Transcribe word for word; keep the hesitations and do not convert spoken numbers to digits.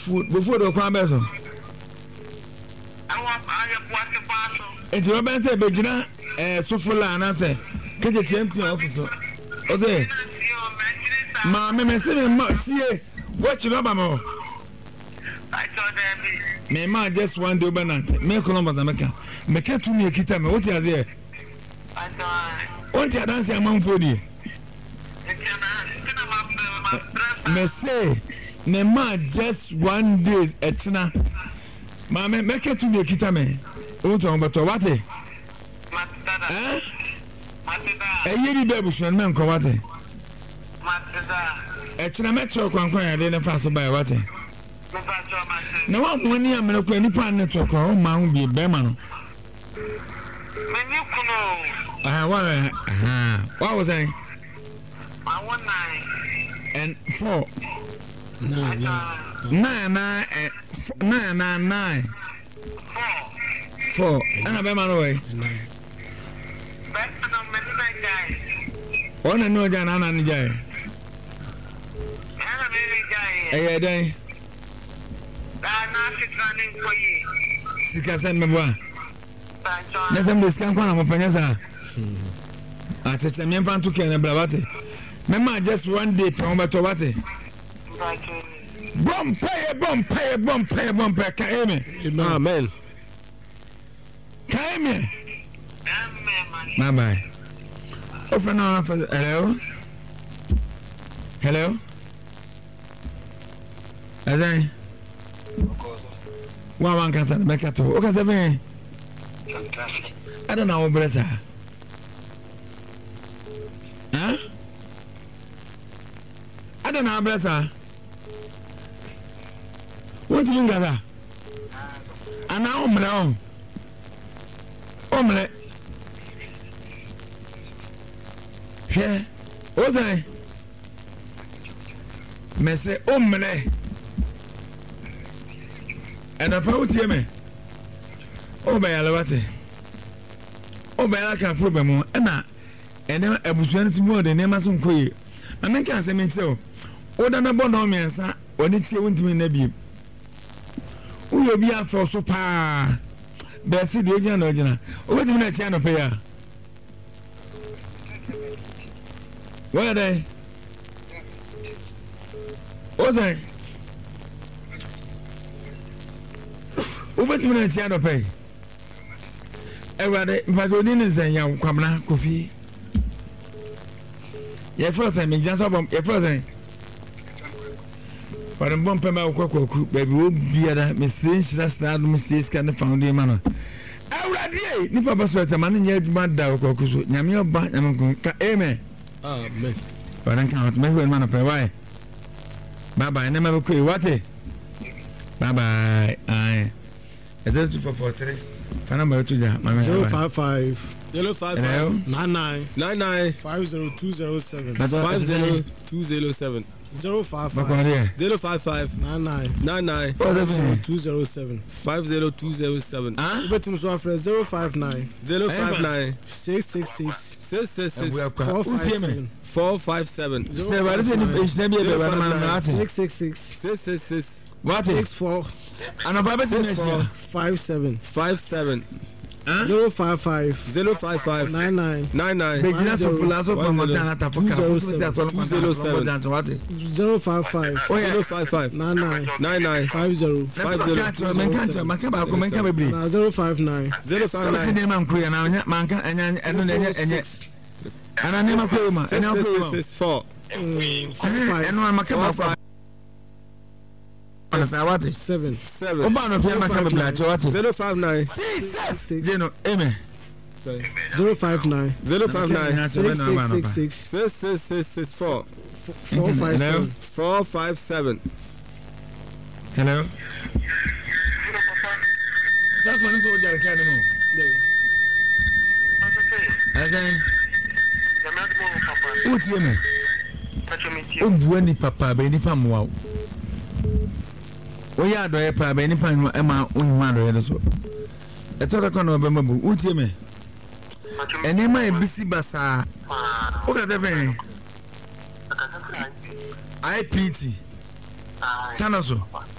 food before the kwa beso awa aye buase baso enti oben say begina eh sofula na say keje T M T office o say ma me me say me ma tie watch no ba mo I saw them me ma just one day benant me ko no ba da meka meka tu me kita me what is here I saw what you dance am for di me say me ma just one day etina ma me meka tu me kita me o to ba to what eh eh yiri be busuan me nko what etina me tro kwankwan ya de na fa so ba what na wa mo ni amena kwa nipa network o ma hu bi be ma no meni kuno ah wa ah what was I I want nine and four nine nine nine nine nine nine four four ana be ma no we nine best no meni na guy ona no ja na na ni ja ana meni guy eh eh den da na fitranin koyi sika sen me boa ba na jo sem de sika kwa na mo panya sa ah tete me mfa to ke na bra wate me ma just one day from beto wate ba jo bom pay bom pay bom pay bom pay ka eme amen ka eme amen man bye bye ofa na hello hello azai wa wan kata na mekato o kata be I don't know brother huh I don't know brother what do you got ana omre on omre he ozai me say omre and apa utie me o ba yale wate o ba yale ka problem na ene abusuan timu de ne maso nkoye na me kan se me nche o o da na bono me nsa oni tie wontimi na bi uyo bi afo so pa be si de ogina na ogina o wetimi na chia no pe ya where they ozai o wetimi na chia no pe ewade mpatoni ne zanya kwamna kofi ye frozen me janso bom ye frozen para bom pema okwaku baby o biara me strange stand me stay scan found him man awrade ni papa so tamane nya aduma da okwaku so nyame oba nyame ko ka amen amen para kan hot me wen man pe why bye bye na me ko wate bye bye ai edo two four four three kana ma to ja mama zero five five zero five five nine nine nine nine five zero two zero seven five zero two zero seven zero five five five zero five five nine nine nine nine five zero two zero seven five zero two zero seven ah betim so afre zero five nine zero five nine six six six six six six four five seven four five seven se wale se ni ejna bi be ba na na ati six six six six six six what six four ana baba se ni sia five seven five seven zero five five zero five five nine nine nine nine begina so fula so pa mo tana ta foka futu ta so two zero seven what zero five five zero five five nine nine nine nine five zero five zero men kan cha maka ba ko men ka bebre na zero five nine zero five na nine ne man ko ya na nya man kan anya eno ne enye ana ne ma ko ma ene ko ma six four eno maka ba fa ana sa what seven seven o ba no pia maka bebre cha what zero five nine six jeno amen sorry zero five nine zero five nine six six six six six six six four four five seven four five seven hello that's one go jar kan mo azan utie me o buani papa be ni pamwa o ya do e pa be ni pan e ma onhu ado e so e to ko no be mabu utie me eni ma e bisi basa o ka defen I P T tanaso